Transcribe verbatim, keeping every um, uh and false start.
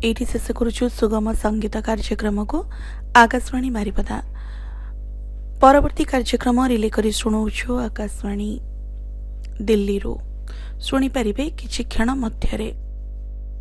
एठी शेष करुछु सुगम संगीत कार्यक्रम को आकाशवाणी बारिपदा। परवर्ती कार्यक्रम रिले करी शुणाउछु आकाशवाणी दिल्ली रो शुणी पारिबे किछि क्षण मध्यरे।